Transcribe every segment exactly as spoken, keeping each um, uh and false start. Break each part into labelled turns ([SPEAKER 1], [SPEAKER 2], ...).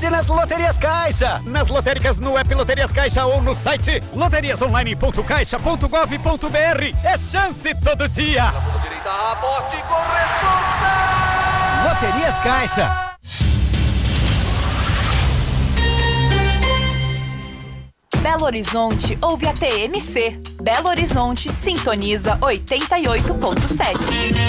[SPEAKER 1] sorte nas Loterias Caixa. Nas lotéricas, no app Loterias Caixa ou no site loterias online ponto caixa ponto gov ponto br. É chance todo dia.
[SPEAKER 2] Aposte com responsa.
[SPEAKER 1] Loterias Caixa.
[SPEAKER 3] Belo Horizonte ouve a T M C. Belo Horizonte sintoniza oitenta e oito ponto sete.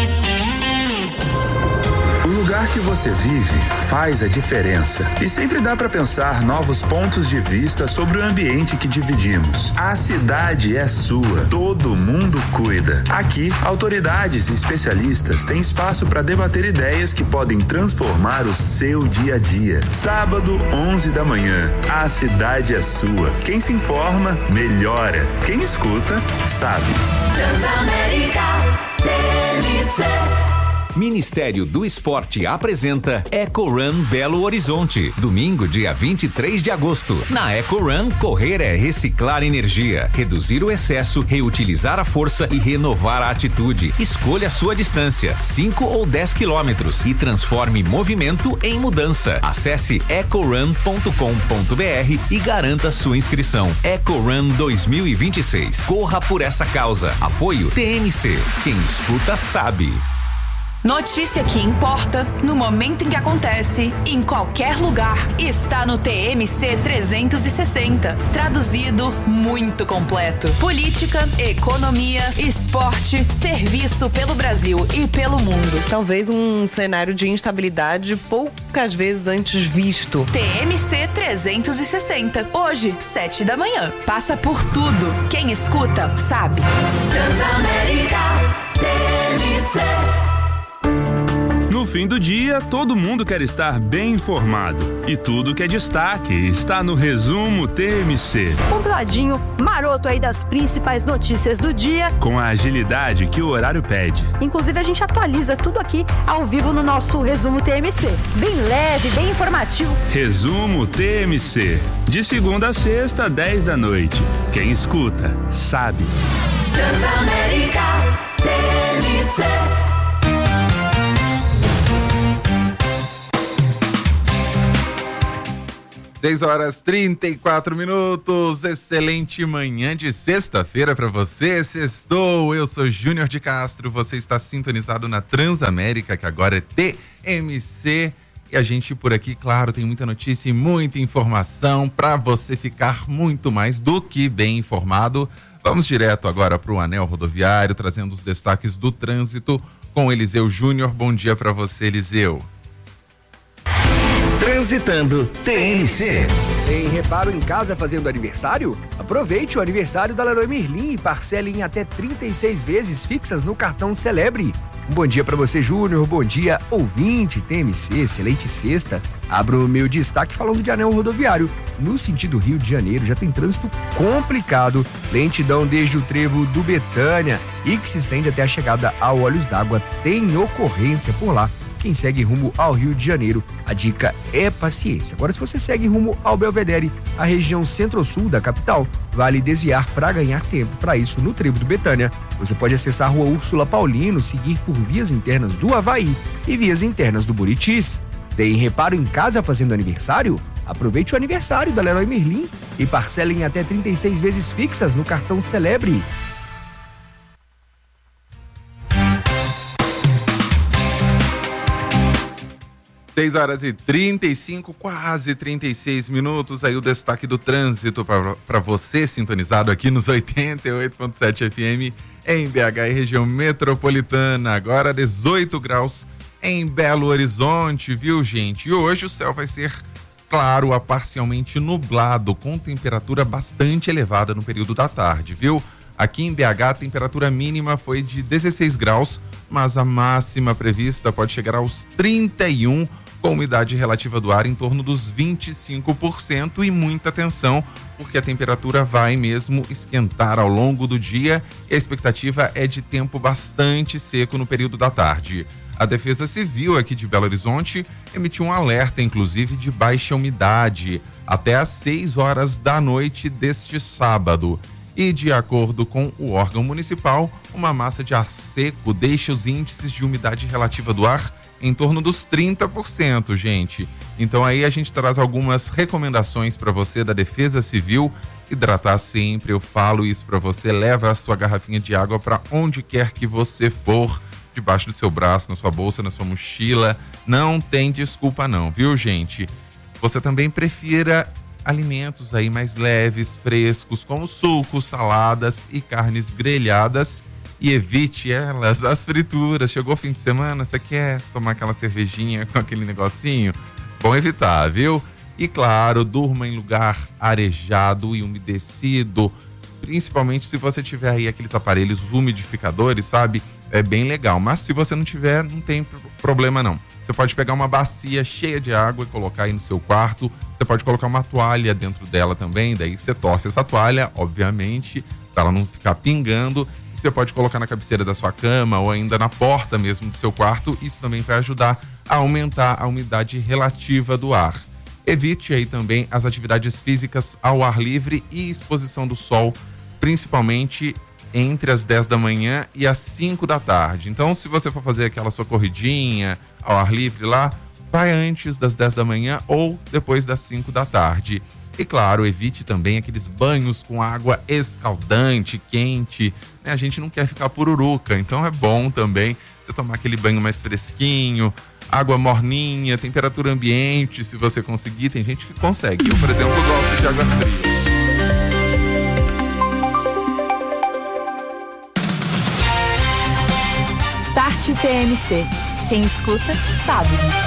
[SPEAKER 4] O lugar que você vive faz a diferença e sempre dá para pensar novos pontos de vista sobre o ambiente que dividimos. A cidade é sua, todo mundo cuida. Aqui, autoridades e especialistas têm espaço para debater ideias que podem transformar o seu dia a dia. Sábado, onze da manhã, a cidade é sua. Quem se informa, melhora. Quem escuta, sabe.
[SPEAKER 5] Transamérica T M C.
[SPEAKER 6] Ministério do Esporte apresenta Eco Run Belo Horizonte, domingo, dia vinte e três de agosto. Na Eco Run, correr é reciclar energia, reduzir o excesso, reutilizar a força e renovar a atitude. Escolha a sua distância, cinco ou dez quilômetros, e transforme movimento em mudança. Acesse eco run ponto com ponto br e garanta sua inscrição. Eco Run dois mil e vinte e seis. Corra por essa causa. Apoio T M C. Quem escuta sabe.
[SPEAKER 3] Notícia que importa, no momento em que acontece, em qualquer lugar, está no T M C trezentos e sessenta. Traduzido, muito completo. Política, economia, esporte, serviço pelo Brasil e pelo mundo.
[SPEAKER 7] Talvez um cenário de instabilidade poucas vezes antes visto.
[SPEAKER 3] T M C trezentos e sessenta. Hoje, sete da manhã. Passa por tudo. Quem escuta, sabe.
[SPEAKER 5] Transamérica T M C.
[SPEAKER 4] No fim do dia, todo mundo quer estar bem informado. E tudo que é destaque está no Resumo T M C.
[SPEAKER 8] Compladinho, maroto aí das principais notícias do dia.
[SPEAKER 4] Com a agilidade que o horário pede.
[SPEAKER 8] Inclusive, a gente atualiza tudo aqui ao vivo no nosso Resumo T M C. Bem leve, bem informativo.
[SPEAKER 4] Resumo T M C. De segunda a sexta, dez da noite. Quem escuta, sabe.
[SPEAKER 5] Transamérica T M C.
[SPEAKER 9] seis horas e trinta e quatro minutos, excelente manhã de sexta-feira para você, sextou, eu sou Júnior de Castro, você está sintonizado na Transamérica, que agora é T M C, e a gente por aqui, claro, tem muita notícia e muita informação para você ficar muito mais do que bem informado. Vamos direto agora para o Anel Rodoviário, trazendo os destaques do trânsito com Eliseu Júnior. Bom dia para você, Eliseu.
[SPEAKER 10] Transitando T M C.
[SPEAKER 11] Tem reparo em casa fazendo aniversário? Aproveite o aniversário da Leroy Merlin e parcele em até trinta e seis vezes fixas no cartão Celebre. Um bom dia para você, Júnior. Bom dia, ouvinte T M C. Excelente sexta. Abro o meu destaque falando de Anel Rodoviário. No sentido Rio de Janeiro já tem trânsito complicado. Lentidão desde o trevo do Betânia e que se estende até a chegada ao Olhos d'Água. Tem ocorrência por lá. Quem segue rumo ao Rio de Janeiro, a dica é paciência. Agora, se você segue rumo ao Belvedere, a região centro-sul da capital, vale desviar para ganhar tempo. Para isso, no trevo do Betânia, você pode acessar a Rua Úrsula Paulino, seguir por vias internas do Havaí e vias internas do Buritis. Tem reparo em casa fazendo aniversário? Aproveite o aniversário da Leroy Merlin e parcele em até trinta e seis vezes fixas no cartão Celebre.
[SPEAKER 9] seis horas e trinta e cinco, quase trinta e seis minutos. Aí o destaque do trânsito para você, sintonizado aqui nos oitenta e oito ponto sete F M em B H e região metropolitana. Agora dezoito graus em Belo Horizonte, viu, gente? E hoje o céu vai ser claro a parcialmente nublado, com temperatura bastante elevada no período da tarde, viu? Aqui em B H a temperatura mínima foi de dezesseis graus, mas a máxima prevista pode chegar aos trinta e um, com umidade relativa do ar em torno dos vinte e cinco por cento, e muita atenção, porque a temperatura vai mesmo esquentar ao longo do dia e a expectativa é de tempo bastante seco no período da tarde. A Defesa Civil aqui de Belo Horizonte emitiu um alerta, inclusive, de baixa umidade até às seis horas da noite deste sábado. E, de acordo com o órgão municipal, uma massa de ar seco deixa os índices de umidade relativa do ar em torno dos trinta por cento, gente. Então aí a gente traz algumas recomendações para você da Defesa Civil. Hidratar sempre, eu falo isso para você, leva a sua garrafinha de água para onde quer que você for, debaixo do seu braço, na sua bolsa, na sua mochila, não tem desculpa não, viu gente? Você também prefira alimentos aí mais leves, frescos, como sucos, saladas e carnes grelhadas, e evite elas, as frituras. Chegou o fim de semana, você quer tomar aquela cervejinha com aquele negocinho? Bom evitar, viu? E claro, durma em lugar arejado e umedecido, principalmente se você tiver aí aqueles aparelhos umidificadores, sabe? É bem legal, mas se você não tiver, não tem problema não. Você pode pegar uma bacia cheia de água e colocar aí no seu quarto. Você pode colocar uma toalha dentro dela também, daí você torce essa toalha, obviamente, para ela não ficar pingando. E você pode colocar na cabeceira da sua cama ou ainda na porta mesmo do seu quarto. Isso também vai ajudar a aumentar a umidade relativa do ar. Evite aí também as atividades físicas ao ar livre e exposição do sol, principalmente entre as dez da manhã e as cinco da tarde. Então, se você for fazer aquela sua corridinha ao ar livre lá, vai antes das dez da manhã ou depois das cinco da tarde. E claro, evite também aqueles banhos com água escaldante, quente, né? A gente não quer ficar pururuca, então é bom também você tomar aquele banho mais fresquinho, água morninha, temperatura ambiente, se você conseguir. Tem gente que consegue. Eu, por exemplo, gosto de água fria.
[SPEAKER 3] Start T M C. Quem escuta, sabe.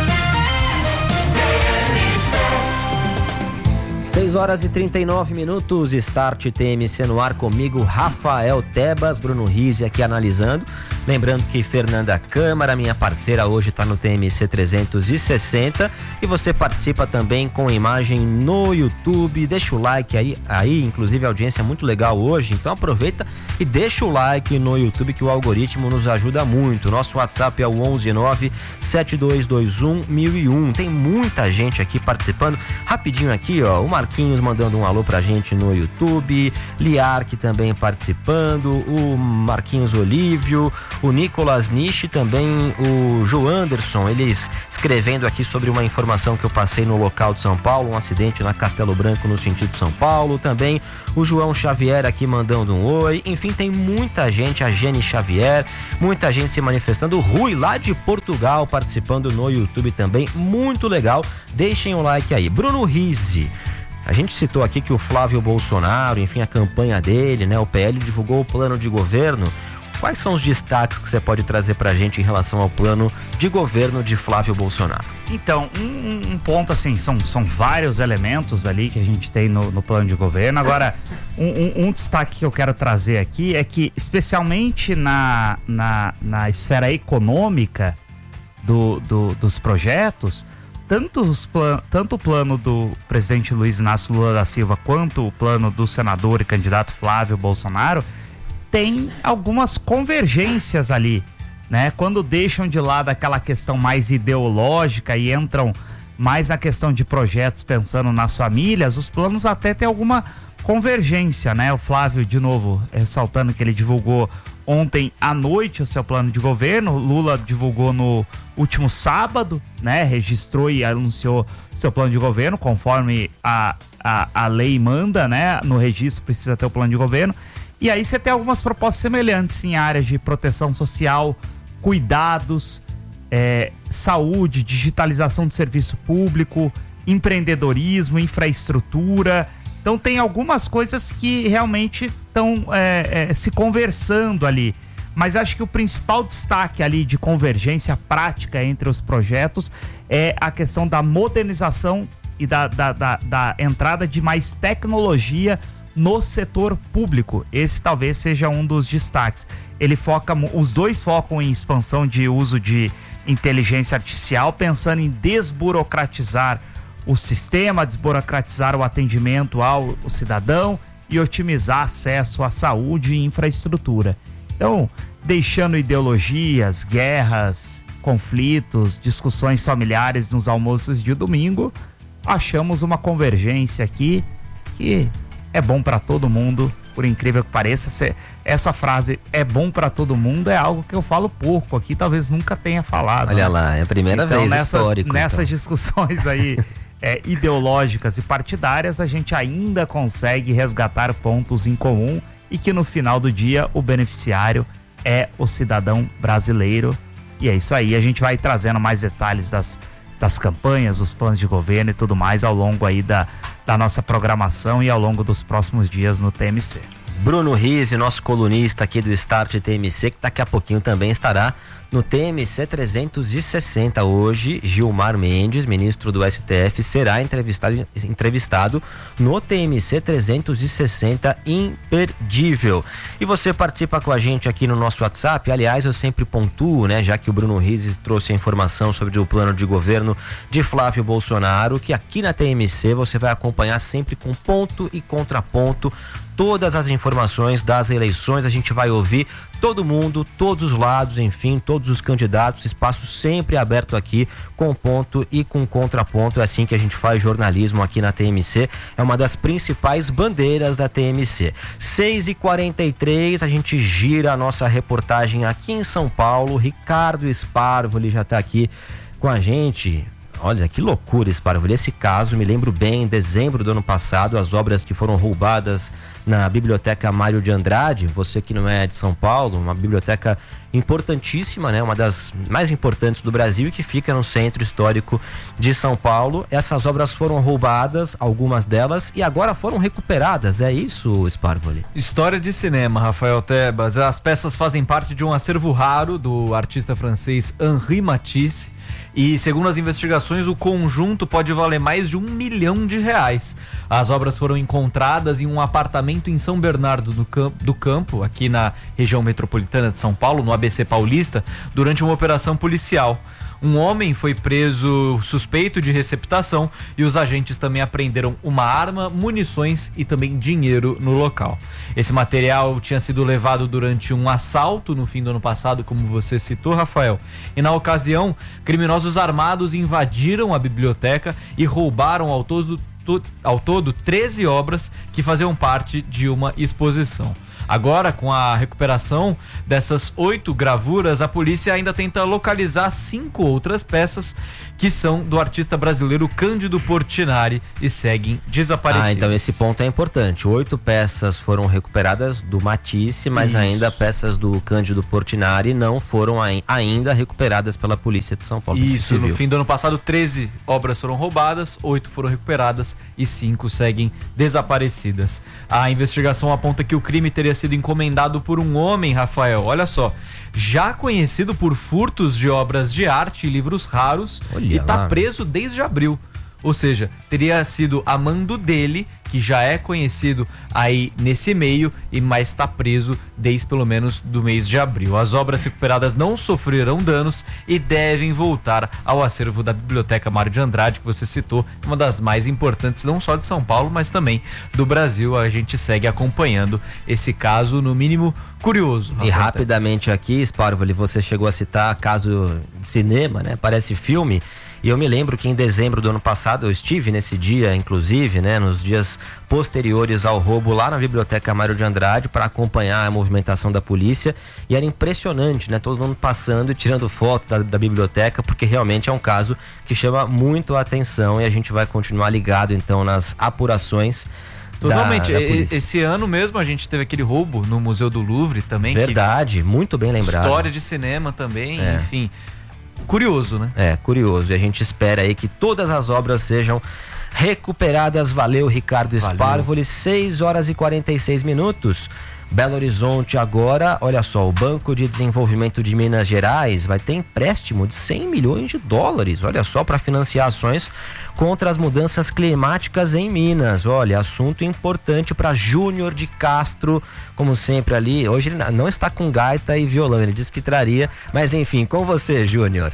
[SPEAKER 12] seis horas e trinta e nove minutos, Start T M C no ar comigo, Rafael Tebas, Bruno Rizzi aqui analisando. Lembrando que Fernanda Câmara, minha parceira, hoje está no T M C trezentos e sessenta e você participa também com imagem no YouTube. Deixa o like aí, aí, inclusive a audiência é muito legal hoje, então aproveita e deixa o like no YouTube que o algoritmo nos ajuda muito. Nosso WhatsApp é o onze nove sete dois dois um mil e um. Tem muita gente aqui participando. Rapidinho aqui, ó, o Marquinhos mandando um alô pra gente no YouTube, Liarque também participando, o Marquinhos Olívio, o Nicolas Nishi, também o João Anderson, eles escrevendo aqui sobre uma informação que eu passei no local de São Paulo, um acidente na Castelo Branco no sentido São Paulo, também o João Xavier aqui mandando um oi, enfim, tem muita gente, a Jenny Xavier, muita gente se manifestando, o Rui lá de Portugal participando no YouTube também, muito legal, deixem um like aí. Bruno Rizzi, a gente citou aqui que o Flávio Bolsonaro, enfim, a campanha dele, né, o P L divulgou o plano de governo. Quais são os destaques que você pode trazer pra gente em relação ao plano de governo de Flávio Bolsonaro?
[SPEAKER 13] Então, um, um ponto assim, são, são vários elementos ali que a gente tem no, no plano de governo. Agora, um, um, um destaque que eu quero trazer aqui é que, especialmente na, na, na esfera econômica do, do, dos projetos, tanto, os plan, tanto o plano do presidente Luiz Inácio Lula da Silva quanto o plano do senador e candidato Flávio Bolsonaro tem algumas convergências ali, né? Quando deixam de lado aquela questão mais ideológica e entram mais na questão de projetos pensando nas famílias, os planos até têm alguma convergência, né? O Flávio, de novo, ressaltando que ele divulgou ontem à noite o seu plano de governo, Lula divulgou no último sábado, né? Registrou e anunciou seu plano de governo, conforme a, a, a lei manda, né? No registro precisa ter o plano de governo. E aí você tem algumas propostas semelhantes em áreas de proteção social, cuidados, é, saúde, digitalização do serviço público, empreendedorismo, infraestrutura. Então tem algumas coisas que realmente estão é, é, se conversando ali. Mas acho que o principal destaque ali de convergência prática entre os projetos é a questão da modernização e da, da, da, da entrada de mais tecnologia no setor público. Esse talvez seja um dos destaques. Ele foca, os dois focam em expansão de uso de inteligência artificial, pensando em desburocratizar o sistema, desburocratizar o atendimento ao, ao cidadão e otimizar acesso à saúde e infraestrutura. Então, deixando ideologias, guerras, conflitos, discussões familiares nos almoços de domingo, achamos uma convergência aqui que é bom para todo mundo por incrível que pareça, cê, essa frase é bom para todo mundo é algo que eu falo pouco aqui, talvez nunca tenha falado.
[SPEAKER 12] Olha
[SPEAKER 13] né?
[SPEAKER 12] lá, é a primeira
[SPEAKER 13] então,
[SPEAKER 12] vez
[SPEAKER 13] nessas,
[SPEAKER 12] histórico.
[SPEAKER 13] Nessas
[SPEAKER 12] então.
[SPEAKER 13] discussões aí é, ideológicas e partidárias, a gente ainda consegue resgatar pontos em comum e que no final do dia o beneficiário é o cidadão brasileiro. E é isso aí, a gente vai trazendo mais detalhes das, das campanhas, dos planos de governo e tudo mais ao longo aí da, da nossa programação e ao longo dos próximos dias no T M C.
[SPEAKER 12] Bruno Rizzi, nosso colunista aqui do Start T M C, que daqui a pouquinho também estará no T M C trezentos e sessenta. Hoje, Gilmar Mendes, ministro do S T F, será entrevistado, entrevistado no T M C trezentos e sessenta, imperdível. E você participa com a gente aqui no nosso WhatsApp. Aliás, eu sempre pontuo, né, já que o Bruno Rizzi trouxe a informação sobre o plano de governo de Flávio Bolsonaro, que aqui na T M C você vai acompanhar sempre com ponto e contraponto todas as informações das eleições. A gente vai ouvir todo mundo, todos os lados, enfim, todos os candidatos, espaço sempre aberto aqui, com ponto e com contraponto. É assim que a gente faz jornalismo aqui na T M C, é uma das principais bandeiras da T M C. seis e quarenta e três, a gente gira a nossa reportagem aqui em São Paulo. Ricardo Sparvoli já está aqui com a gente. Olha, que loucura, Sparvoli. Esse caso, me lembro bem, em dezembro do ano passado, as obras que foram roubadas na Biblioteca Mário de Andrade. Você que não é de São Paulo, uma biblioteca importantíssima, né? Uma das mais importantes do Brasil e que fica no centro histórico de São Paulo. Essas obras foram roubadas, algumas delas, e agora foram recuperadas. É isso, Sparvoli?
[SPEAKER 14] História de cinema, Rafael Tebas. As peças fazem parte de um acervo raro do artista francês Henri Matisse. E, segundo as investigações, o conjunto pode valer mais de um milhão de reais. As obras foram encontradas em um apartamento em São Bernardo do Campo, do Campo, aqui na região metropolitana de São Paulo, no A B C Paulista, durante uma operação policial. Um homem foi preso suspeito de receptação e os agentes também apreenderam uma arma, munições e também dinheiro no local. Esse material tinha sido levado durante um assalto no fim do ano passado, como você citou, Rafael. E na ocasião, criminosos armados invadiram a biblioteca e roubaram ao todo, ao todo treze obras que faziam parte de uma exposição. Agora, com a recuperação dessas oito gravuras, a polícia ainda tenta localizar cinco outras peças que são do artista brasileiro Cândido Portinari e seguem desaparecidas.
[SPEAKER 12] Ah, então esse ponto é importante. Oito peças foram recuperadas do Matisse, mas Isso. ainda peças do Cândido Portinari não foram ainda recuperadas pela Polícia de São Paulo.
[SPEAKER 14] Isso, no fim do ano passado, treze obras foram roubadas, oito foram recuperadas e cinco seguem desaparecidas. A investigação aponta que o crime teria sido encomendado por um homem, Rafael, olha só, já conhecido por furtos de obras de arte e livros raros. Olha e está preso desde abril. Ou seja, teria sido a mando dele, que já é conhecido aí nesse meio, e mais está preso desde pelo menos do mês de abril. As obras recuperadas não sofreram danos e devem voltar ao acervo da Biblioteca Mário de Andrade, que você citou, uma das mais importantes não só de São Paulo, mas também do Brasil. A gente segue acompanhando esse caso, no mínimo curioso.
[SPEAKER 12] E rapidamente aqui, Sparvoli, você chegou a citar caso de cinema, né? Parece filme. E eu me lembro que em dezembro do ano passado eu estive nesse dia, inclusive, né, nos dias posteriores ao roubo lá na Biblioteca Mário de Andrade, para acompanhar a movimentação da polícia, e era impressionante, né, todo mundo passando e tirando foto da, da biblioteca, porque realmente é um caso que chama muito a atenção e a gente vai continuar ligado então nas apurações.
[SPEAKER 14] Totalmente.
[SPEAKER 12] Da, da
[SPEAKER 14] Esse ano mesmo a gente teve aquele roubo no Museu do Louvre também.
[SPEAKER 12] Verdade, que... muito bem lembrado.
[SPEAKER 14] História de cinema também,
[SPEAKER 12] é.
[SPEAKER 14] enfim. Curioso, né?
[SPEAKER 12] É, curioso. E a gente espera aí que todas as obras sejam recuperadas. Valeu, Ricardo Sparvoli. seis horas e quarenta e seis minutos. Belo Horizonte agora, olha só, o Banco de Desenvolvimento de Minas Gerais vai ter empréstimo de cem milhões de dólares, olha só, para financiar ações contra as mudanças climáticas em Minas. Olha, assunto importante para Júnior de Castro, como sempre ali. Hoje ele não está com gaita e violão, ele disse que traria, mas enfim, com você, Júnior.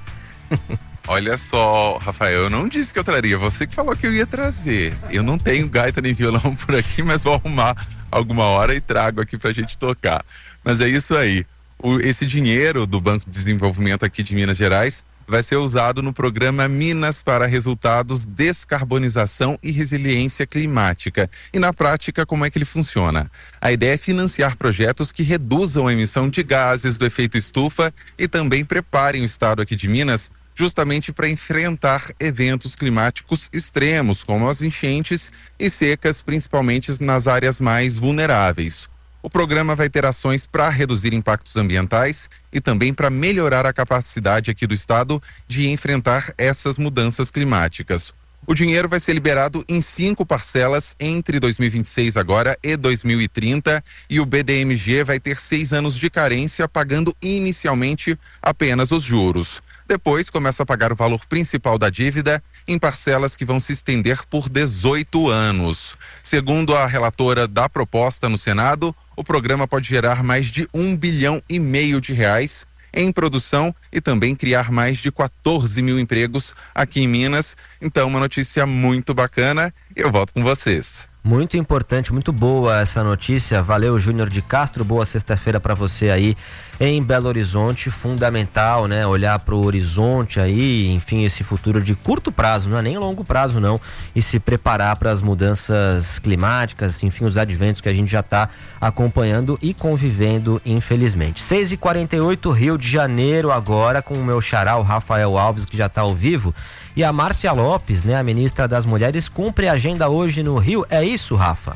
[SPEAKER 9] Olha só, Rafael, eu não disse que eu traria, você que falou que eu ia trazer. Eu não tenho gaita nem violão por aqui, mas vou arrumar alguma hora e trago aqui pra gente tocar. Mas é isso aí. O, esse dinheiro do Banco de Desenvolvimento aqui de Minas Gerais vai ser usado no programa Minas para Resultados, Descarbonização e Resiliência Climática. E na prática, como é que ele funciona? A ideia é financiar projetos que reduzam a emissão de gases do efeito estufa e também preparem o estado aqui de Minas justamente para enfrentar eventos climáticos extremos, como as enchentes e secas, principalmente nas áreas mais vulneráveis. O programa vai ter ações para reduzir impactos ambientais e também para melhorar a capacidade aqui do estado de enfrentar essas mudanças climáticas. O dinheiro vai ser liberado em cinco parcelas entre dois mil e vinte e seis agora e dois mil e trinta, e o B D M G vai ter seis anos de carência, pagando inicialmente apenas os juros. Depois começa a pagar o valor principal da dívida em parcelas que vão se estender por dezoito anos. Segundo a relatora da proposta no Senado, o programa pode gerar mais de um bilhão e meio de reais em produção e também criar mais de quatorze mil empregos aqui em Minas. Então, uma notícia muito bacana. Eu volto com vocês.
[SPEAKER 12] Muito importante, muito boa essa notícia. Valeu, Júnior de Castro. Boa sexta-feira para você aí em Belo Horizonte. Fundamental, né? Olhar para o horizonte aí, enfim, esse futuro de curto prazo, não é nem longo prazo não, e se preparar para as mudanças climáticas, enfim, os adventos que a gente já está acompanhando e convivendo, infelizmente. seis e quarenta e oito, Rio de Janeiro agora, com o meu xará, o Rafael Alves, que já está ao vivo. E a Márcia Lopes, né, a ministra das Mulheres, cumpre a agenda hoje no Rio. É isso, Rafa?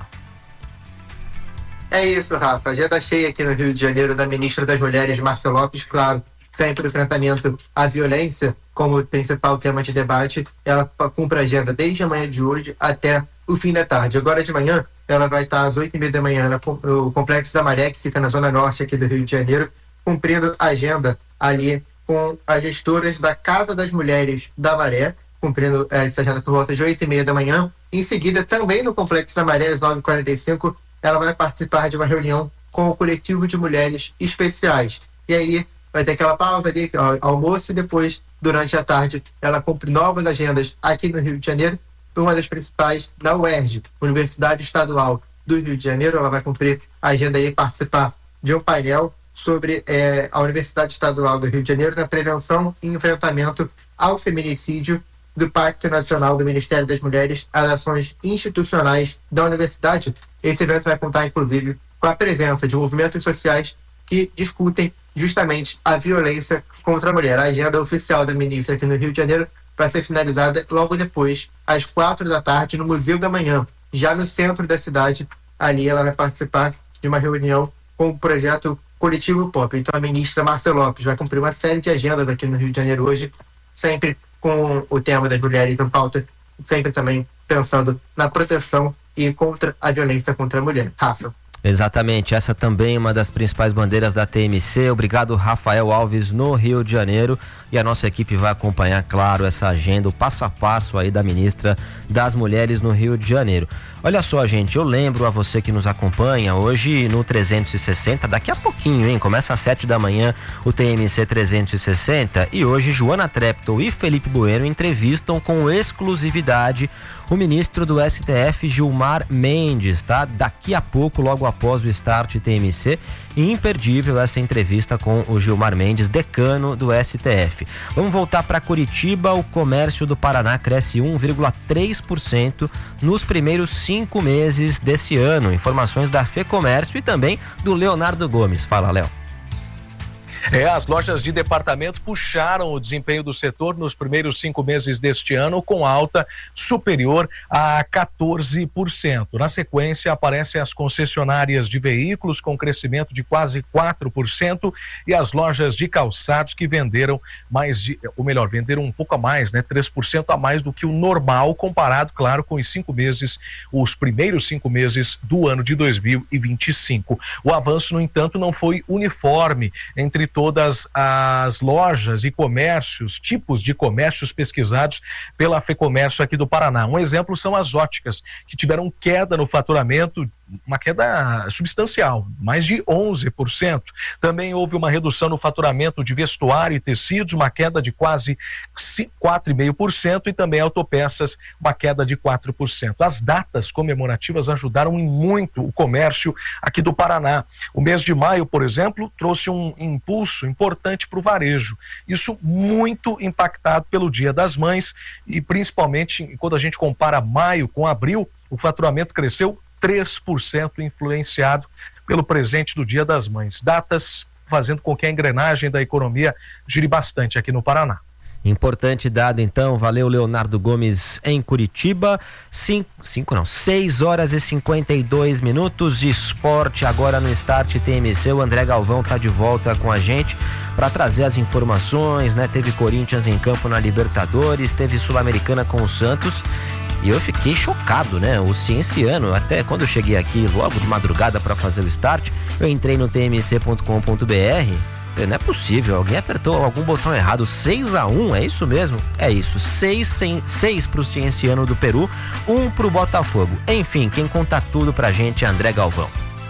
[SPEAKER 15] É isso, Rafa. Agenda cheia aqui no Rio de Janeiro da ministra das Mulheres, Márcia Lopes. Claro, sempre o enfrentamento à violência como principal tema de debate. Ela cumpre a agenda desde a manhã de hoje até o fim da tarde. Agora de manhã, ela vai estar às oito e meia da manhã no Complexo da Maré, que fica na zona norte aqui do Rio de Janeiro, cumprindo a agenda ali com as gestoras da Casa das Mulheres da Maré, cumprindo eh, essa agenda por volta de oito e meia da manhã. Em seguida, também no Complexo da Maré, às nove e quarenta e cinco, ela vai participar de uma reunião com o coletivo de mulheres especiais. E aí vai ter aquela pausa ali, almoço, e depois, durante a tarde, ela cumpre novas agendas aqui no Rio de Janeiro, uma das principais na U E R J, Universidade Estadual do Rio de Janeiro. Ela vai cumprir a agenda e participar de um painel sobre eh, a Universidade Estadual do Rio de Janeiro na prevenção e enfrentamento ao feminicídio, do Pacto Nacional do Ministério das Mulheres às ações institucionais da universidade. Esse evento vai contar, inclusive, com a presença de movimentos sociais que discutem justamente a violência contra a mulher. A agenda oficial da ministra aqui no Rio de Janeiro vai ser finalizada logo depois, às quatro da tarde, no Museu da Manhã, já no centro da cidade. Ali ela vai participar de uma reunião com o projeto Coletivo Pop. Então a ministra Márcia Lopes vai cumprir uma série de agendas aqui no Rio de Janeiro hoje, sempre com o tema das mulheres em pauta, sempre também pensando na proteção e contra a violência contra a mulher. Rafa.
[SPEAKER 12] Exatamente, essa também é uma das principais bandeiras da T M C. Obrigado, Rafael Alves, no Rio de Janeiro. E a nossa equipe vai acompanhar, claro, essa agenda, o passo a passo aí da ministra das Mulheres no Rio de Janeiro. Olha só, gente, eu lembro a você que nos acompanha hoje no trezentos e sessenta, daqui a pouquinho, hein? Começa às sete da manhã o T M C trezentos e sessenta, e hoje Joana Treptow e Felipe Bueno entrevistam com exclusividade o ministro do S T F, Gilmar Mendes, tá? Daqui a pouco, logo após o Start T M C, imperdível essa entrevista com o Gilmar Mendes, decano do S T F. Vamos voltar para Curitiba. O comércio do Paraná cresce um vírgula três por cento nos primeiros cinco meses desse ano. Informações da FEComércio e também do Leonardo Gomes. Fala, Léo.
[SPEAKER 16] É, as lojas de departamento puxaram o desempenho do setor nos primeiros cinco meses deste ano, com alta superior a quatorze por cento. Na sequência, aparecem as concessionárias de veículos, com crescimento de quase quatro por cento, e as lojas de calçados, que venderam mais de, ou melhor, venderam um pouco a mais, né? três por cento a mais do que o normal, comparado, claro, com os cinco meses, os primeiros cinco meses do ano de dois mil e vinte e cinco. O avanço, no entanto, não foi uniforme entre todas as lojas e comércios, tipos de comércios pesquisados pela FEComércio aqui do Paraná. Um exemplo são as óticas, que tiveram queda no faturamento uma queda substancial, mais de onze por cento. Também houve uma redução no faturamento de vestuário e tecidos, uma queda de quase quatro vírgula cinco por cento, e também autopeças, uma queda de quatro por cento. As datas comemorativas ajudaram em muito o comércio aqui do Paraná. O mês de maio, por exemplo, trouxe um impulso importante para o varejo. Isso muito impactado pelo Dia das Mães, e principalmente quando a gente compara maio com abril, o faturamento cresceu três por cento, influenciado pelo presente do Dia das Mães. Datas fazendo com que a engrenagem da economia gire bastante aqui no Paraná.
[SPEAKER 12] Importante dado então, valeu Leonardo Gomes em Curitiba. Cinco, cinco não, seis horas e cinquenta e dois minutos de esporte agora no Start T M C. O André Galvão tá de volta com a gente para trazer as informações, né? Teve Corinthians em campo na Libertadores, teve Sul-Americana com o Santos. E eu fiquei chocado, né? O Cienciano, até quando eu cheguei aqui logo de madrugada para fazer o start, eu entrei no t m c ponto com ponto b r. Não é possível, alguém apertou algum botão errado. seis a um, é isso mesmo? É isso, seis pro Cienciano do Peru, um pro Botafogo. Enfim, quem conta tudo pra gente é André Galvão.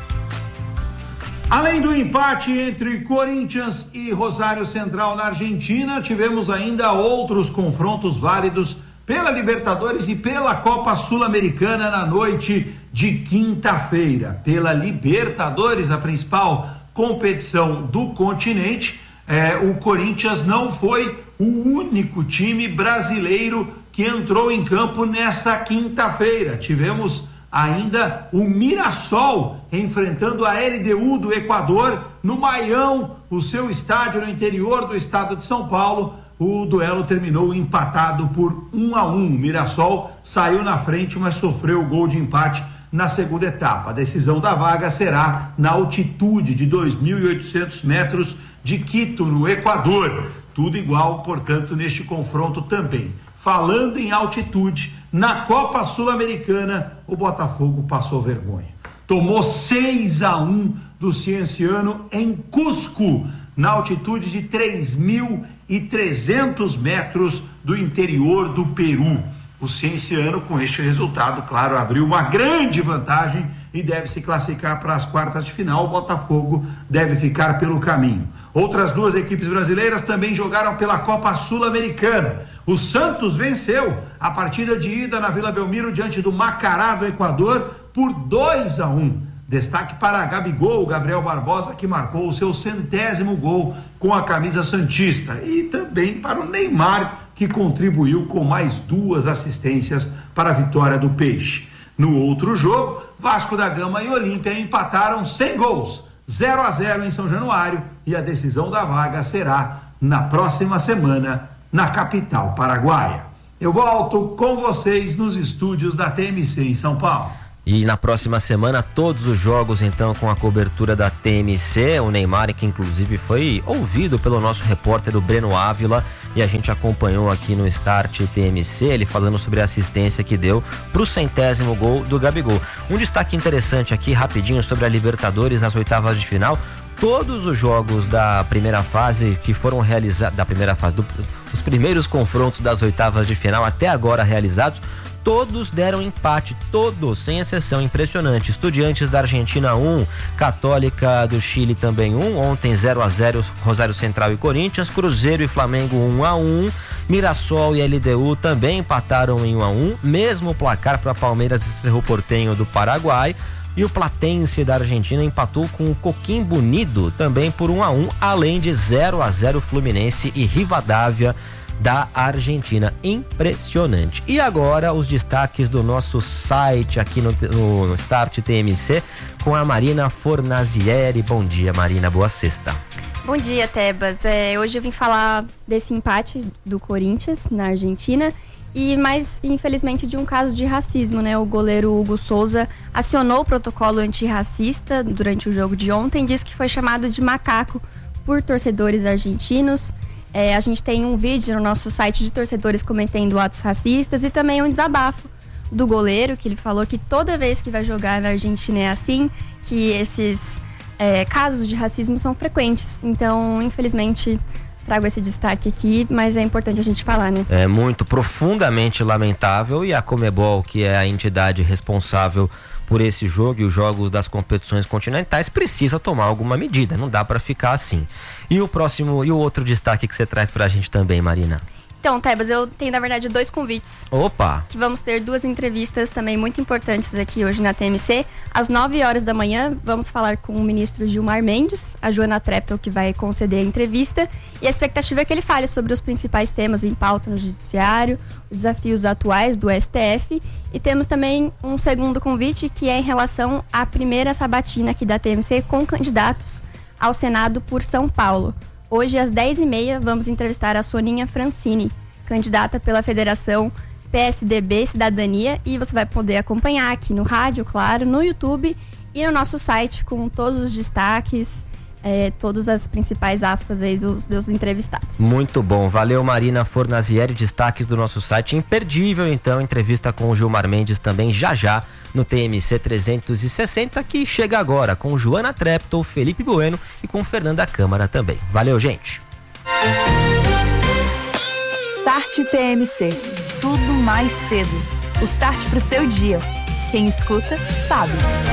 [SPEAKER 17] Além do empate entre Corinthians e Rosário Central na Argentina, tivemos ainda outros confrontos válidos pela Libertadores e pela Copa Sul-Americana na noite de quinta-feira. Pela Libertadores, a principal competição do continente, é, o Corinthians não foi o único time brasileiro que entrou em campo nessa quinta-feira. Tivemos ainda o Mirassol enfrentando a L D U do Equador no Maião, o seu estádio no interior do estado de São Paulo. O duelo terminou empatado por um a um. O Mirassol saiu na frente, mas sofreu o gol de empate na segunda etapa. A decisão da vaga será na altitude de dois mil e oitocentos metros de Quito, no Equador. Tudo igual, portanto, neste confronto também. Falando em altitude, na Copa Sul-Americana, o Botafogo passou vergonha. Tomou seis a um do Cienciano em Cusco, na altitude de três mil e trezentos metros do interior do Peru. O Cienciano, com este resultado, claro, abriu uma grande vantagem e deve se classificar para as quartas de final. O Botafogo deve ficar pelo caminho. Outras duas equipes brasileiras também jogaram pela Copa Sul-Americana. O Santos venceu a partida de ida na Vila Belmiro diante do Macará do Equador por dois a um. Destaque para Gabigol, Gabriel Barbosa, que marcou o seu centésimo gol com a camisa santista. E também para o Neymar, que contribuiu com mais duas assistências para a vitória do Peixe. No outro jogo, Vasco da Gama e Olímpia empataram sem gols, zero a zero em São Januário, e a decisão da vaga será na próxima semana na capital paraguaia. Eu volto com vocês nos estúdios da T M C em São Paulo.
[SPEAKER 12] E na próxima semana, todos os jogos, então, com a cobertura da T M C. O Neymar, que inclusive foi ouvido pelo nosso repórter, o Breno Ávila, e a gente acompanhou aqui no Start T M C, ele falando sobre a assistência que deu pro centésimo gol do Gabigol. Um destaque interessante aqui, rapidinho, sobre a Libertadores, as oitavas de final. Todos os jogos da primeira fase que foram realizados, da primeira fase, do, os primeiros confrontos das oitavas de final até agora realizados, todos deram empate, todos, sem exceção, impressionante. Estudiantes da Argentina um, Católica do Chile também um, ontem zero a zero Rosário Central e Corinthians, Cruzeiro e Flamengo um a um, Mirassol e L D U também empataram em um a um, mesmo placar para Palmeiras e Cerro Porteño do Paraguai. E o Platense da Argentina empatou com o Coquimbo Unido também por um a um, além de zero a zero Fluminense e Rivadavia da Argentina. Impressionante. E agora os destaques do nosso site aqui no, no Start T M C com a Marina Fornazieri. Bom dia, Marina, boa sexta.
[SPEAKER 18] Bom dia, Tebas. É, hoje eu vim falar desse empate do Corinthians na Argentina e mais, infelizmente, de um caso de racismo, né? O goleiro Hugo Souza acionou o protocolo antirracista durante o jogo de ontem, disse que foi chamado de macaco por torcedores argentinos. É, a gente tem um vídeo no nosso site de torcedores cometendo atos racistas e também um desabafo do goleiro, que ele falou que toda vez que vai jogar na Argentina é assim, que esses é, casos de racismo são frequentes. Então, infelizmente, trago esse destaque aqui, mas é importante a gente falar, né?
[SPEAKER 12] É muito profundamente lamentável, e a Conmebol, que é a entidade responsável por esse jogo e os jogos das competições continentais, precisa tomar alguma medida, não dá para ficar assim. E o próximo, e o outro destaque que você traz pra gente também, Marina?
[SPEAKER 18] Então, Tebas, eu tenho, na verdade, dois convites.
[SPEAKER 12] Opa!
[SPEAKER 18] Que vamos ter duas entrevistas também muito importantes aqui hoje na T M C. Às nove horas da manhã, vamos falar com o ministro Gilmar Mendes, a Joana Treptow, que vai conceder a entrevista. E a expectativa é que ele fale sobre os principais temas em pauta no judiciário, os desafios atuais do S T F. E temos também um segundo convite, que é em relação à primeira sabatina aqui da T M C com candidatos ao Senado por São Paulo. Hoje, às dez e meia, vamos entrevistar a Soninha Francini, candidata pela Federação P S D B Cidadania, e você vai poder acompanhar aqui no rádio, claro, no YouTube e no nosso site com todos os destaques, é, todas as principais aspas aí dos, dos entrevistados.
[SPEAKER 12] Muito bom, valeu Marina Fornazieri, destaques do nosso site, imperdível então, entrevista com o Gilmar Mendes também já já no T M C trezentos e sessenta, que chega agora com Joana Treptow, Felipe Bueno e com Fernanda Câmara também. Valeu, gente!
[SPEAKER 3] Start T M C. Tudo mais cedo. O start pro seu dia. Quem escuta, sabe.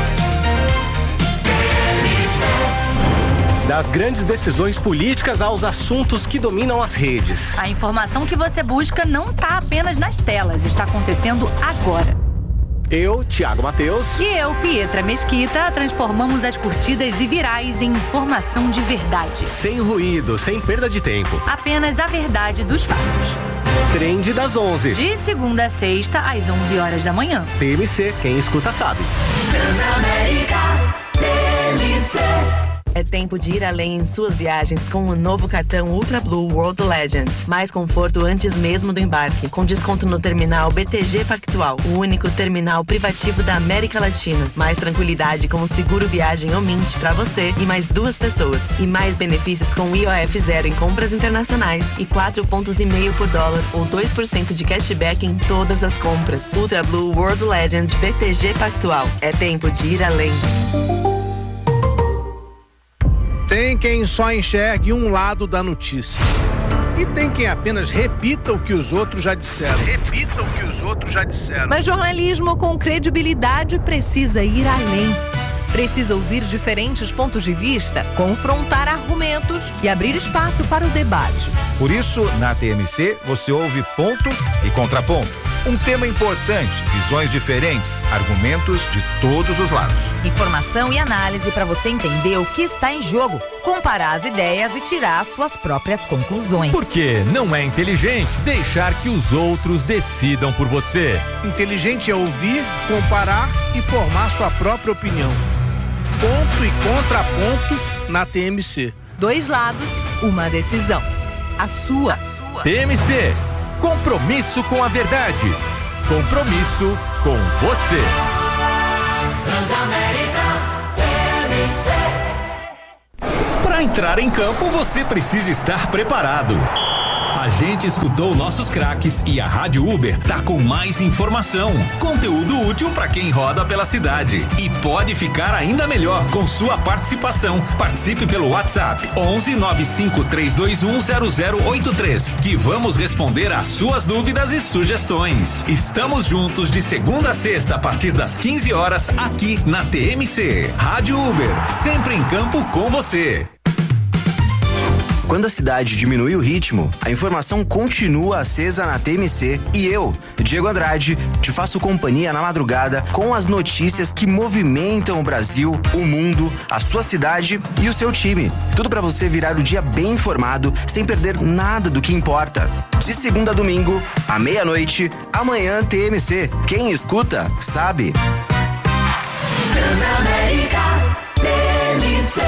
[SPEAKER 10] Das grandes decisões políticas aos assuntos que dominam as redes.
[SPEAKER 3] A informação que você busca não está apenas nas telas, está acontecendo agora.
[SPEAKER 10] Eu, Thiago Matheus.
[SPEAKER 3] E eu, Pietra Mesquita, transformamos as curtidas e virais em informação de verdade.
[SPEAKER 10] Sem ruído, sem perda de tempo.
[SPEAKER 3] Apenas a verdade dos fatos.
[SPEAKER 10] Trend das onze.
[SPEAKER 3] De segunda a sexta, às onze horas da manhã.
[SPEAKER 10] T M C, quem escuta sabe.
[SPEAKER 5] Transamérica T M C.
[SPEAKER 19] É tempo de ir além em suas viagens com o novo cartão Ultra Blue World Legend. Mais conforto antes mesmo do embarque, com desconto no terminal B T G Pactual, o único terminal privativo da América Latina. Mais tranquilidade com o seguro viagem Omint para você e mais duas pessoas. E mais benefícios com I O F zero em compras internacionais e quatro pontos e meio por dólar ou dois por cento de cashback em todas as compras. Ultra Blue World Legend B T G Pactual. É tempo de ir além.
[SPEAKER 20] Tem quem só enxergue um lado da notícia. E tem quem apenas repita o que os outros já disseram. Repita o que os outros já disseram.
[SPEAKER 21] Mas jornalismo com credibilidade precisa ir além. Precisa ouvir diferentes pontos de vista, confrontar argumentos e abrir espaço para o debate.
[SPEAKER 22] Por isso, na T M C, você ouve ponto e contraponto. Um tema importante, visões diferentes, argumentos de todos os lados.
[SPEAKER 21] Informação e análise para você entender o que está em jogo, comparar as ideias e tirar suas próprias conclusões.
[SPEAKER 23] Porque não é inteligente deixar que os outros decidam por você.
[SPEAKER 20] Inteligente é ouvir, comparar e formar sua própria opinião. Ponto e contraponto na T M C.
[SPEAKER 21] Dois lados, uma decisão. A sua.
[SPEAKER 23] T M C. Compromisso com a verdade. Compromisso com você.
[SPEAKER 5] Transamérica T M C.
[SPEAKER 6] Para entrar em campo, você precisa estar preparado. A gente escutou nossos craques e a Rádio Uber tá com mais informação, conteúdo útil para quem roda pela cidade. E pode ficar ainda melhor com sua participação. Participe pelo WhatsApp onze nove cinco três dois um zero zero oito três, que vamos responder às suas dúvidas e sugestões. Estamos juntos de segunda a sexta a partir das quinze horas aqui na T M C. Rádio Uber, sempre em campo com você.
[SPEAKER 24] Quando a cidade diminui o ritmo, a informação continua acesa na T M C e eu, Diego Andrade, te faço companhia na madrugada com as notícias que movimentam o Brasil, o mundo, a sua cidade e o seu time. Tudo para você virar o dia bem informado, sem perder nada do que importa. De segunda a domingo, à meia-noite, amanhã T M C. Quem escuta, sabe.
[SPEAKER 5] Transamérica T M C.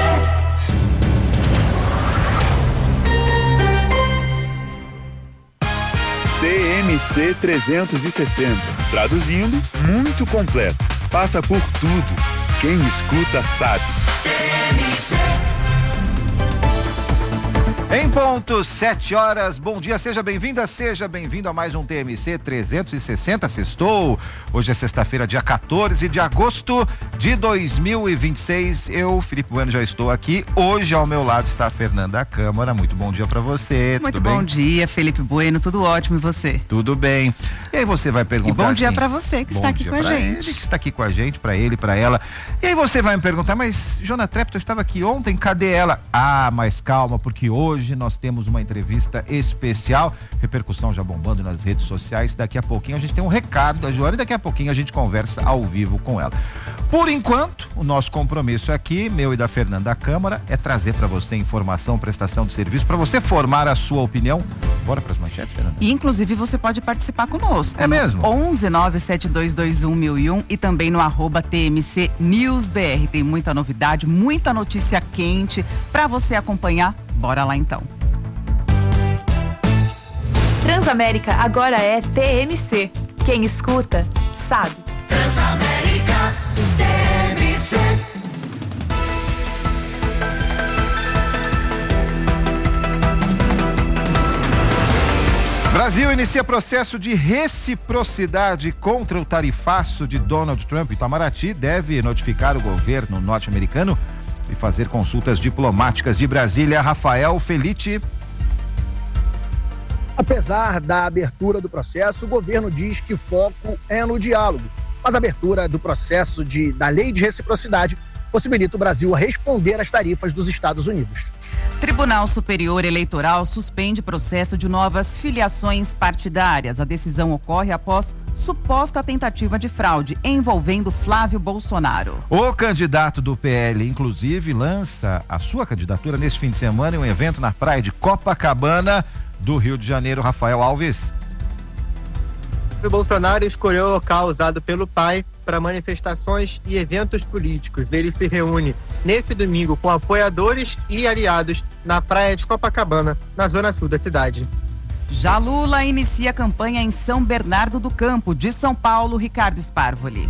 [SPEAKER 4] T M C trezentos e sessenta. Traduzindo, muito completo. Passa por tudo. Quem escuta sabe.
[SPEAKER 22] Em ponto, sete horas, bom dia, seja bem-vinda, seja bem-vindo a mais um T M C trezentos e sessenta, sextou. Hoje é sexta-feira, dia quatorze de agosto de dois mil e vinte e seis. Eu, Felipe Bueno, já estou aqui. Hoje ao meu lado está a Fernanda Câmara. Muito bom dia para você.
[SPEAKER 1] Muito
[SPEAKER 22] tudo
[SPEAKER 1] bom
[SPEAKER 22] bem?
[SPEAKER 1] dia, Felipe Bueno, tudo ótimo, e você?
[SPEAKER 22] Tudo bem. E aí você vai perguntar
[SPEAKER 1] E bom dia
[SPEAKER 22] assim,
[SPEAKER 1] para você que
[SPEAKER 22] bom
[SPEAKER 1] está aqui
[SPEAKER 22] dia
[SPEAKER 1] com a
[SPEAKER 22] pra
[SPEAKER 1] gente.
[SPEAKER 22] Ele que está aqui com a gente, para ele, para ela. E aí você vai me perguntar, mas Jona Trepton estava aqui ontem, cadê ela? Ah, mas calma, porque hoje nós temos uma entrevista especial, repercussão já bombando nas redes sociais. Daqui a pouquinho a gente tem um recado da Joana e daqui a pouquinho a gente conversa ao vivo com ela. Por enquanto, o nosso compromisso aqui, meu e da Fernanda Câmara, é trazer para você informação, prestação de serviço, para você formar a sua opinião. Bora para as manchetes, Fernanda?
[SPEAKER 1] E inclusive você pode participar conosco.
[SPEAKER 22] É mesmo?
[SPEAKER 1] onze nove sete dois dois um mil e um e também no arroba T M C News B R. Tem muita novidade, muita notícia quente para você acompanhar. Bora lá então.
[SPEAKER 3] Transamérica agora é T M C. Quem escuta, sabe.
[SPEAKER 5] Transamérica T M C.
[SPEAKER 22] Brasil inicia processo de reciprocidade contra o tarifaço de Donald Trump. Itamaraty deve notificar o governo norte-americano e fazer consultas diplomáticas. De Brasília, Rafael Felitti.
[SPEAKER 2] Apesar da abertura do processo, o governo diz que o foco é no diálogo. Mas a abertura do processo de, da lei de reciprocidade possibilita o Brasil responder às tarifas dos Estados Unidos.
[SPEAKER 1] Tribunal Superior Eleitoral suspende processo de novas filiações partidárias. A decisão ocorre após suposta tentativa de fraude envolvendo Flávio Bolsonaro.
[SPEAKER 22] O candidato do P L, inclusive, lança a sua candidatura neste fim de semana em um evento na praia de Copacabana, do Rio de Janeiro. Rafael Alves.
[SPEAKER 15] O Bolsonaro escolheu o local usado pelo pai para manifestações e eventos políticos. Ele se reúne nesse domingo com apoiadores e aliados na praia de Copacabana, na zona sul da cidade.
[SPEAKER 1] Já Lula inicia a campanha em São Bernardo do Campo, de São Paulo, Ricardo Sparvoli.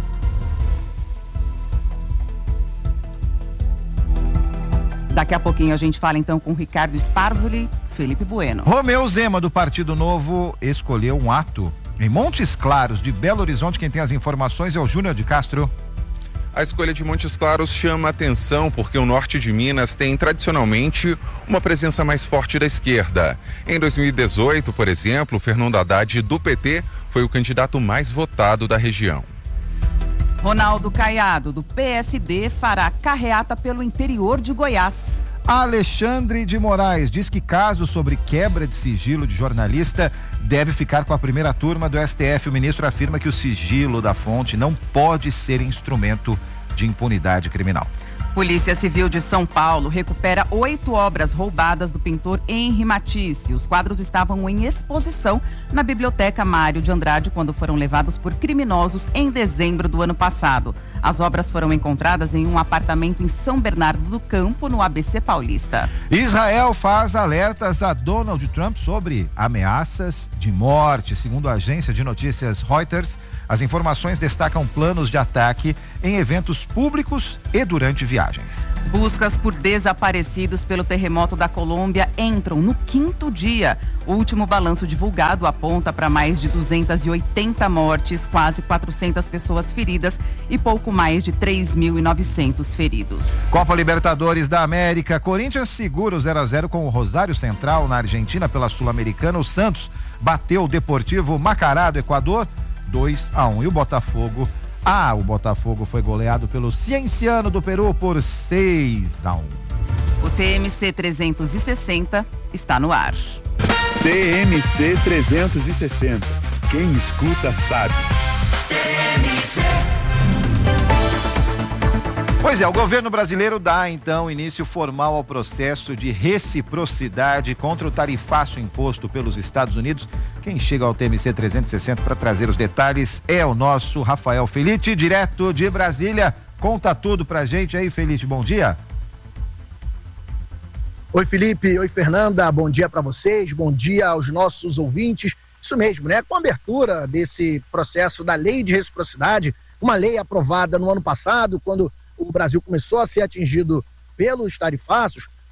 [SPEAKER 1] Daqui a pouquinho a gente fala então com Ricardo Sparvoli, Felipe Bueno.
[SPEAKER 22] Romeu Zema, do Partido Novo, escolheu um ato em Montes Claros, de Belo Horizonte. Quem tem as informações é o Júnior de Castro.
[SPEAKER 7] A escolha de Montes Claros chama atenção porque o norte de Minas tem tradicionalmente uma presença mais forte da esquerda. Em dois mil e dezoito, por exemplo, Fernando Haddad, do P T, foi o candidato mais votado da região.
[SPEAKER 1] Ronaldo Caiado, do P S D, fará carreata pelo interior de Goiás.
[SPEAKER 22] Alexandre de Moraes diz que caso sobre quebra de sigilo de jornalista deve ficar com a primeira turma do S T F. O ministro afirma que o sigilo da fonte não pode ser instrumento de impunidade criminal.
[SPEAKER 1] Polícia Civil de São Paulo recupera oito obras roubadas do pintor Henri Matisse. Os quadros estavam em exposição na Biblioteca Mário de Andrade quando foram levados por criminosos em dezembro do ano passado. As obras foram encontradas em um apartamento em São Bernardo do Campo, no A B C Paulista.
[SPEAKER 22] Israel faz alertas a Donald Trump sobre ameaças de morte. Segundo a agência de notícias Reuters, as informações destacam planos de ataque em eventos públicos e durante viagens.
[SPEAKER 1] Buscas por desaparecidos pelo terremoto da Colômbia entram no quinto dia. O último balanço divulgado aponta para mais de duzentas e oitenta mortes, quase quatrocentas pessoas feridas e pouco mais de três mil e novecentos feridos.
[SPEAKER 22] Copa Libertadores da América, Corinthians segura o zero a zero com o Rosário Central na Argentina pela Sul-Americana. O Santos bateu o Deportivo Macará do Equador dois a um. E o Botafogo, ah, o Botafogo foi goleado pelo Cienciano do Peru por seis a um.
[SPEAKER 1] O T M C trezentos e sessenta está no ar.
[SPEAKER 4] T M C trezentos e sessenta. Quem escuta sabe.
[SPEAKER 5] T M C.
[SPEAKER 22] Pois é, o governo brasileiro dá então início formal ao processo de reciprocidade contra o tarifaço imposto pelos Estados Unidos. Quem chega ao T M C trezentos e sessenta para trazer os detalhes é o nosso Rafael Felitti, direto de Brasília. Conta tudo pra gente aí, Felitti, bom dia.
[SPEAKER 2] Oi, Felipe, oi, Fernanda, bom dia para vocês, bom dia aos nossos ouvintes. Isso mesmo, né? Com a abertura desse processo da lei de reciprocidade, uma lei aprovada no ano passado, quando o Brasil começou a ser atingido pelos tarifaços,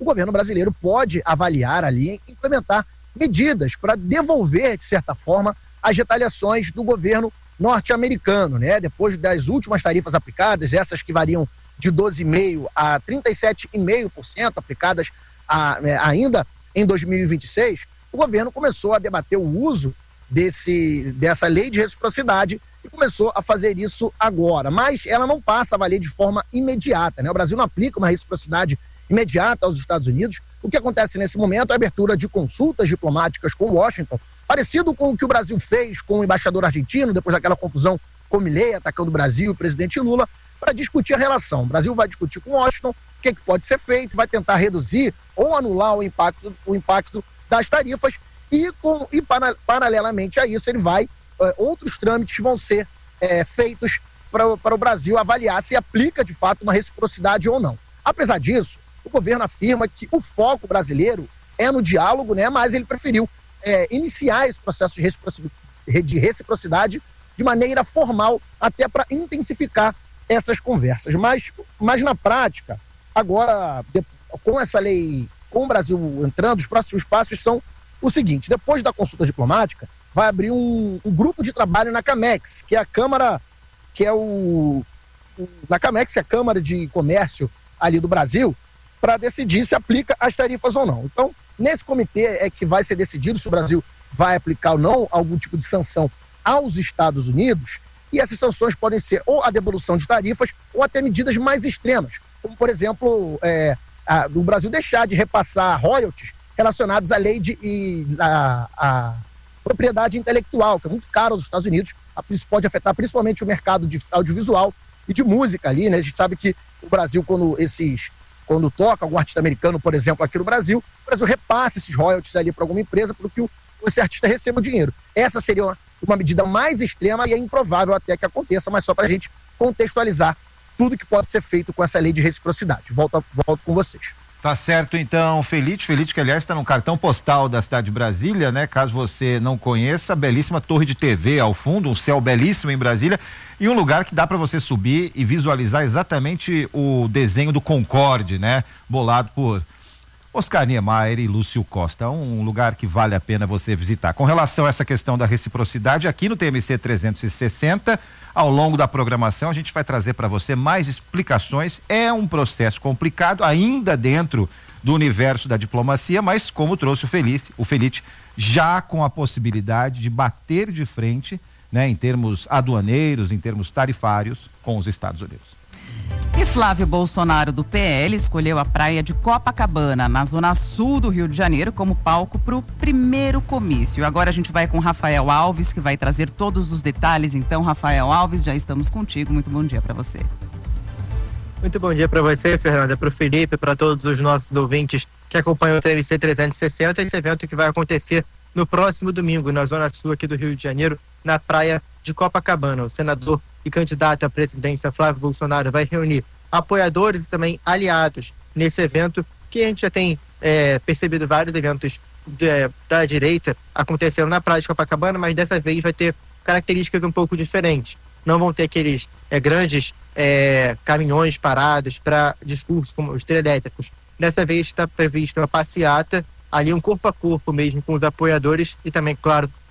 [SPEAKER 2] o governo brasileiro pode avaliar ali e implementar medidas para devolver, de certa forma, as retaliações do governo norte-americano, né? Depois das últimas tarifas aplicadas, essas que variam de doze vírgula cinco por cento a trinta e sete vírgula cinco por cento aplicadas a, né, ainda em dois mil e vinte e seis, o governo começou a debater o uso desse, dessa lei de reciprocidade e começou a fazer isso agora, mas ela não passa a valer de forma imediata, né? O Brasil não aplica uma reciprocidade imediata aos Estados Unidos. O que acontece nesse momento é a abertura de consultas diplomáticas com Washington, parecido com o que o Brasil fez com o embaixador argentino, depois daquela confusão com o Milei atacando o Brasil e o presidente Lula, para discutir a relação. O Brasil vai discutir com Washington o que, é que pode ser feito, vai tentar reduzir ou anular o impacto, o impacto das tarifas e, com, e para, paralelamente a isso, ele vai, eh, outros trâmites vão ser eh, feitos para o Brasil avaliar se aplica de fato uma reciprocidade ou não. Apesar disso, o governo afirma que o foco brasileiro é no diálogo, né? Mas ele preferiu é, iniciar esse processo de reciprocidade, de reciprocidade de maneira formal, até para intensificar essas conversas. Mas, mas na prática, agora, de, com essa lei, com o Brasil entrando, os próximos passos são o seguinte: depois da consulta diplomática, vai abrir um, um grupo de trabalho na CAMEX, que é a Câmara, que é o, o na CAMEX, que é a Câmara de Comércio ali do Brasil, para decidir se aplica as tarifas ou não. Então, nesse comitê é que vai ser decidido se o Brasil vai aplicar ou não algum tipo de sanção aos Estados Unidos, e essas sanções podem ser ou a devolução de tarifas ou até medidas mais extremas, como, por exemplo, é, a, o Brasil deixar de repassar royalties relacionados à lei de e, a, a propriedade intelectual, que é muito caro aos Estados Unidos. Isso pode afetar principalmente o mercado de audiovisual e de música ali, né? A gente sabe que o Brasil, quando esses quando toca algum artista americano, por exemplo, aqui no Brasil, o Brasil repassa esses royalties ali para alguma empresa para que o, esse artista receba o dinheiro. Essa seria uma, uma medida mais extrema e é improvável até que aconteça, mas só para a gente contextualizar tudo que pode ser feito com essa lei de reciprocidade. Volto, volto com vocês.
[SPEAKER 22] Tá certo, então, Felite, Felite que aliás está no cartão postal da cidade de Brasília, né? Caso você não conheça, a belíssima torre de T V ao fundo, um céu belíssimo em Brasília e um lugar que dá para você subir e visualizar exatamente o desenho do Concorde, né? Bolado por Oscar Niemeyer e Lúcio Costa, um lugar que vale a pena você visitar. Com relação a essa questão da reciprocidade, aqui no T M C trezentos e sessenta, ao longo da programação, a gente vai trazer para você mais explicações. É um processo complicado, ainda dentro do universo da diplomacia, mas como trouxe o Felice, o Felite, já com a possibilidade de bater de frente, né, em termos aduaneiros, em termos tarifários, com os Estados Unidos.
[SPEAKER 1] E Flávio Bolsonaro, do P L, escolheu a praia de Copacabana, na zona sul do Rio de Janeiro, como palco para o primeiro comício. Agora a gente vai com Rafael Alves, que vai trazer todos os detalhes. Então, Rafael Alves, já estamos contigo. Muito bom dia para você.
[SPEAKER 15] Muito bom dia para você, Fernanda, para o Felipe, para todos os nossos ouvintes que acompanham o T M C trezentos e sessenta, esse evento que vai acontecer no próximo domingo, na zona sul aqui do Rio de Janeiro, na praia de Copacabana. O senador e candidato à presidência Flávio Bolsonaro vai reunir apoiadores e também aliados nesse evento, que a gente já tem é, percebido vários eventos de, da direita acontecendo na praia de Copacabana, mas dessa vez vai ter características um pouco diferentes. Não vão ter aqueles é, grandes é, caminhões parados para discursos como os elétricos. Dessa vez está prevista uma passeata, ali um corpo a corpo mesmo com os apoiadores e também, claro,